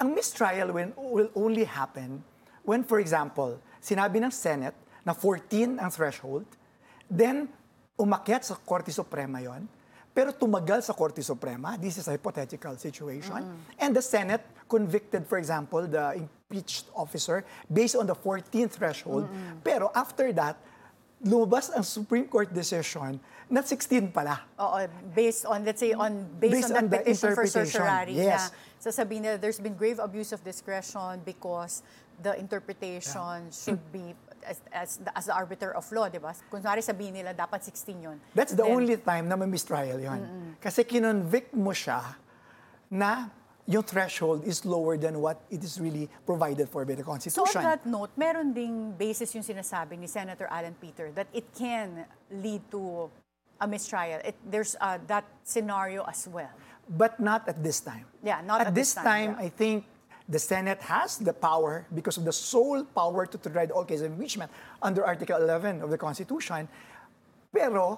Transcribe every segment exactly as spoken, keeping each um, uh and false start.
Ang mistrial when, will only happen when, for example, sinabi ng Senate na fourteen ang threshold, then umakyat sa Korte Suprema yon, pero tumagal sa Korte Suprema. This is a hypothetical situation. Mm. And the Senate convicted, for example, the impeached officer based on the fourteenth threshold. Mm. Pero after that, lumabas ang Supreme Court decision na sixteen pala. Oo, based on, let's say, on based, based on, on that petition for certiorari. Yes. Na sasabihin na there's been grave abuse of discretion because the interpretation yeah. should be as, as, the, as the arbiter of law, di ba? Kung sari sabihin nila, dapat sixteen yun. That's the Then, only time na may mistrial yun. Mm-mm. Kasi kinonvict mo siya na yung threshold is lower than what it is really provided for by the Constitution. So on that note, meron ding basis yung sinasabi ni Senator Alan Peter that it can lead to a mistrial. It, there's uh, that scenario as well. But not at this time. Yeah, not at, at this time. time yeah. I think the Senate has the power, because of the sole power to decide all cases of impeachment under Article eleven of the Constitution. Pero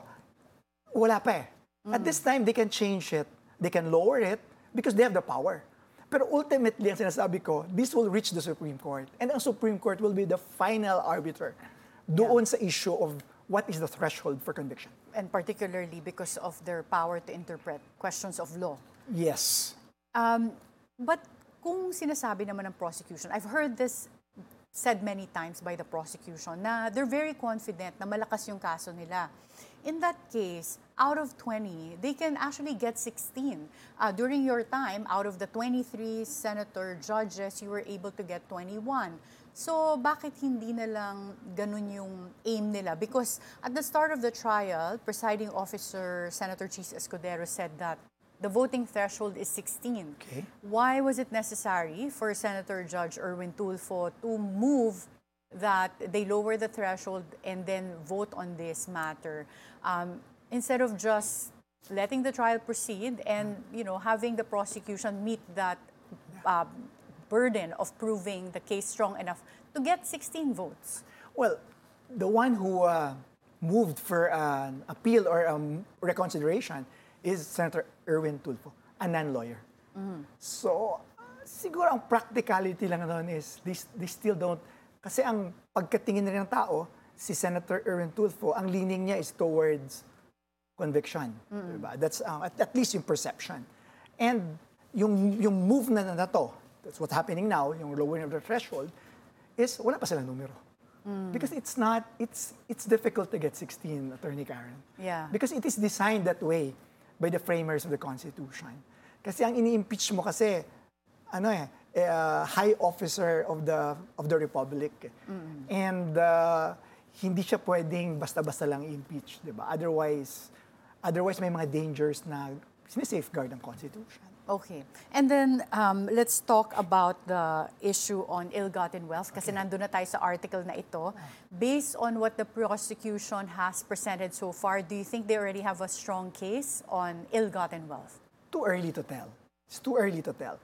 wala pa eh. Mm. At this time, they can change it. They can lower it because they have the power. Pero ultimately, ang sinasabi ko, this will reach the Supreme Court. And ang Supreme Court will be the final arbiter doon yeah. sa issue of what is the threshold for conviction. And particularly because of their power to interpret questions of law. Yes. Um, but kung sinasabi naman ng prosecution, I've heard this said many times by the prosecution, na they're very confident na malakas yung kaso nila. In that case, out of twenty, they can actually get sixteen. Uh, during your time, out of the twenty-three senator judges, you were able to get twenty-one. So, bakit hindi na lang ganun yung aim nila? Because at the start of the trial, presiding officer Senator Chis Escudero said that the voting threshold is sixteen. Okay. Why was it necessary for Senator Judge Erwin Tulfo to move that they lower the threshold and then vote on this matter, um, instead of just letting the trial proceed and, you know, having the prosecution meet that uh, burden of proving the case strong enough to get sixteen votes? Well, the one who uh, moved for an appeal or um, reconsideration is Senator Erwin Tulfo, a non-lawyer. Mm-hmm. So, uh, siguro ang practicality lang doon is they, they still don't, kasi ang pagkatingin na rin ng tao, si Senator Erwin Tulfo, ang leaning niya is towards conviction. Mm-hmm. Diba? That's uh, at, at least yung perception. And yung, yung move na na to, that's what's happening now, yung lowering of the threshold, is wala pa silang numero. Mm. Because it's not, it's it's difficult to get sixteen, Attorney Karen. Yeah. Because it is designed that way by the framers of the Constitution. Kasi ang ini-impeach mo kasi, ano eh, uh, high officer of the of the Republic. Mm-hmm. And uh, hindi siya pwedeng basta-basta lang i-impeach, di ba? Otherwise, otherwise may mga dangers na sinisafeguard ang Constitution. Okay. And then, um, let's talk about the issue on ill-gotten wealth kasi okay. nandun na tayo sa article na ito. Based on what the prosecution has presented so far, do you think they already have a strong case on ill-gotten wealth? Too early to tell. It's too early to tell.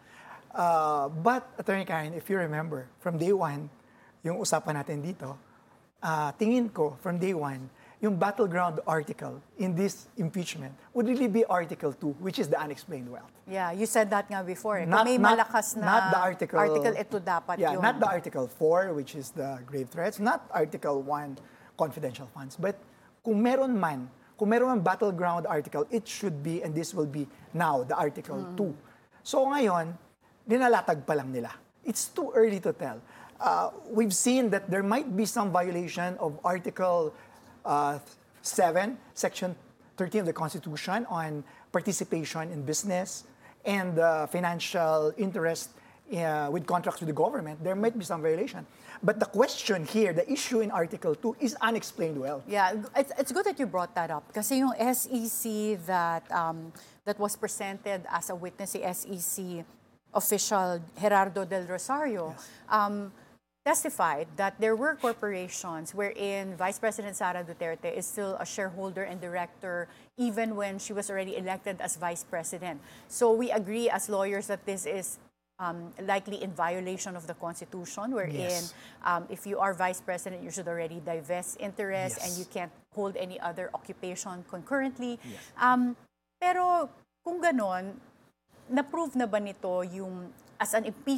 Uh, but, Attorney Karen, if you remember, from day one, yung usapan natin dito, uh, tingin ko, from day one, yung battleground article in this impeachment would really be Article two, which is the unexplained wealth. Yeah, you said that nga before. Eh. Not, Kung may not, malakas na not the article, article, ito dapat yeah, yung... not the Article four, which is the grave threats, not Article one, confidential funds. But kung meron man, kung meron man battleground article, it should be, and this will be now, the Article mm. two. So ngayon, dinalatag pa lang nila. It's too early to tell. Uh, we've seen that there might be some violation of Article Uh, seven, Section thirteen of the Constitution on participation in business and uh, financial interest uh, with contracts with the government. There might be some violation. But the question here, the issue in Article two is unexplained wealth. Yeah, it's, it's good that you brought that up. Kasi yung S E C that, um, that was presented as a witness, the S E C official Gerardo Del Rosario, yes. um, testified that there were corporations wherein Vice President Sara Duterte is still a shareholder and director even when she was already elected as Vice President. So we agree as lawyers that this is um, likely in violation of the Constitution, wherein yes. um, if you are Vice President, you should already divest interest yes. and you can't hold any other occupation concurrently. Yes. Um, pero kung ganon, na-prove na ba nito yung as an impeachment